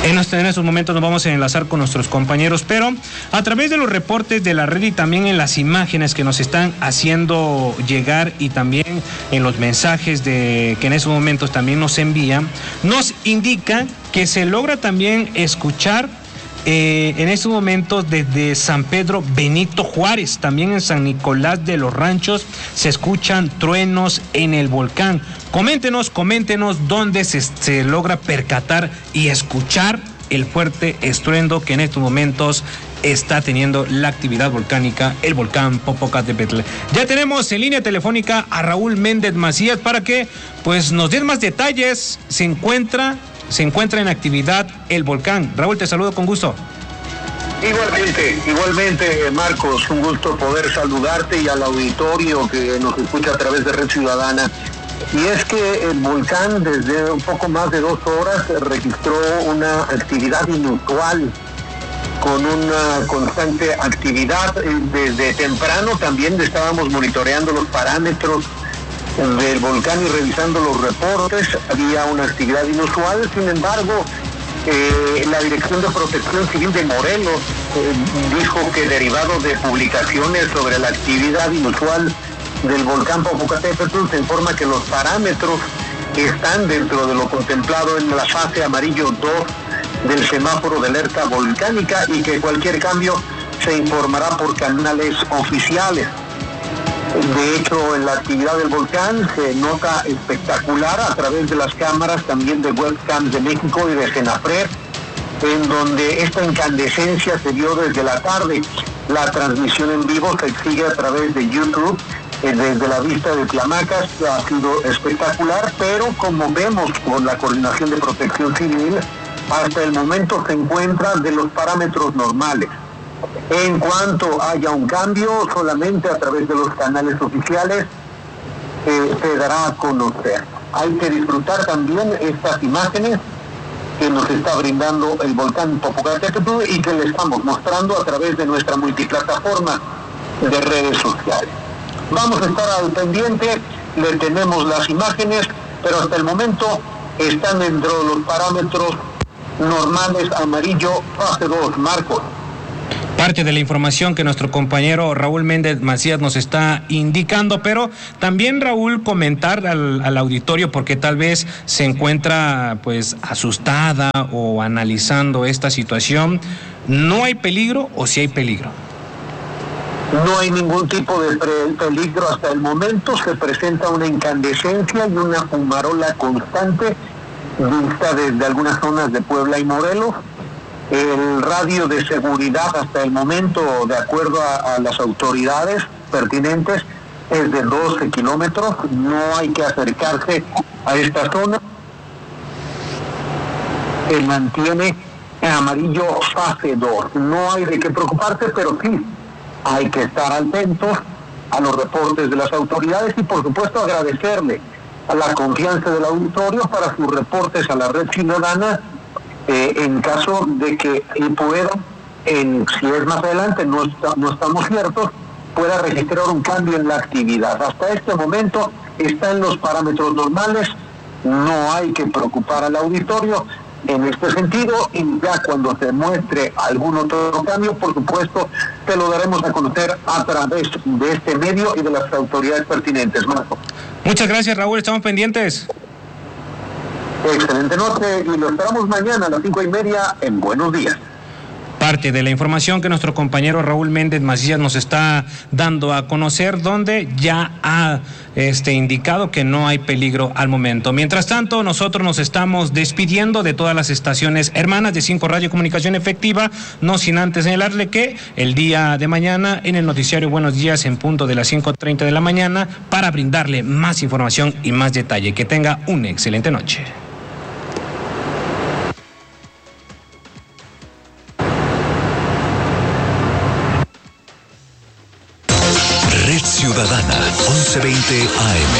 En estos momentos nos vamos a enlazar con nuestros compañeros, pero a través de los reportes de la red y también en las imágenes que nos están haciendo llegar y también en los mensajes que en esos momentos también nos envían, nos indica que se logra también escuchar en estos momentos desde San Pedro Benito Juárez, también en San Nicolás de los Ranchos se escuchan truenos en el volcán. Coméntenos dónde se logra percatar y escuchar el fuerte estruendo que en estos momentos está teniendo la actividad volcánica, el volcán Popocatépetl. Ya tenemos en línea telefónica a Raúl Méndez Macías para que pues nos den más detalles. Se encuentra en actividad el volcán. Raúl, te saludo con gusto. Igualmente, Marcos, un gusto poder saludarte y al auditorio que nos escucha a través de Red Ciudadana. Y es que el volcán desde un poco más de 2 horas registró una actividad inusual, con una constante actividad. Desde temprano también estábamos monitoreando los parámetros del volcán y revisando los reportes. Había una actividad inusual, sin embargo, la Dirección de Protección Civil de Morelos dijo que derivado de publicaciones sobre la actividad inusual del volcán Popocatépetl, se informa que los parámetros están dentro de lo contemplado en la fase amarillo 2 del semáforo de alerta volcánica y que cualquier cambio se informará por canales oficiales. De hecho, en la actividad del volcán se nota espectacular a través de las cámaras también de webcams de México y de Senapred, en donde esta incandescencia se vio desde la tarde. La transmisión en vivo se sigue a través de YouTube, desde la vista de Tlamacas. Ha sido espectacular, pero como vemos con la Coordinación de Protección Civil, hasta el momento se encuentra de los parámetros normales. En cuanto haya un cambio, solamente a través de los canales oficiales se dará a conocer. Hay que disfrutar también estas imágenes que nos está brindando el volcán Popocatépetl y que le estamos mostrando a través de nuestra multiplataforma de redes sociales. Vamos a estar al pendiente, le tenemos las imágenes, pero hasta el momento están dentro de los parámetros normales amarillo fase 2, Marcos. Parte de la información que nuestro compañero Raúl Méndez Macías nos está indicando, pero también, Raúl, comentar al auditorio, porque tal vez se encuentra pues asustada o analizando esta situación. ¿No hay peligro o sí hay peligro? No hay ningún tipo de peligro hasta el momento. Se presenta una incandescencia y una fumarola constante vista desde algunas zonas de Puebla y Morelos. El radio de seguridad hasta el momento, de acuerdo a las autoridades pertinentes, es de 12 kilómetros. No hay que acercarse a esta zona. Se mantiene en amarillo fase 2. No hay de qué preocuparse, pero sí hay que estar atentos a los reportes de las autoridades y, por supuesto, agradecerle a la confianza del auditorio para sus reportes a la Red Ciudadana. En caso de que pueda, si es más adelante, no estamos ciertos, pueda registrar un cambio en la actividad. Hasta este momento está en los parámetros normales, no hay que preocupar al auditorio en este sentido, y ya cuando se muestre algún otro cambio, por supuesto, te lo daremos a conocer a través de este medio y de las autoridades pertinentes, Marco. Muchas gracias, Raúl, estamos pendientes. Excelente noche y lo esperamos mañana a las 5:30 en Buenos Días. Parte de la información que nuestro compañero Raúl Méndez Macías nos está dando a conocer, donde ya ha indicado que no hay peligro al momento. Mientras tanto, nosotros nos estamos despidiendo de todas las estaciones hermanas de 5 Radio Comunicación Efectiva, no sin antes señalarle que el día de mañana en el noticiario Buenos Días en punto de las 5:30 de la mañana para brindarle más información y más detalle. Que tenga una excelente noche. Ciudadana 1120 AM.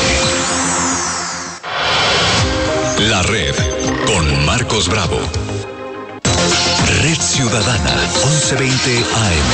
La Red con Marcos Bravo. Red Ciudadana 1120 AM.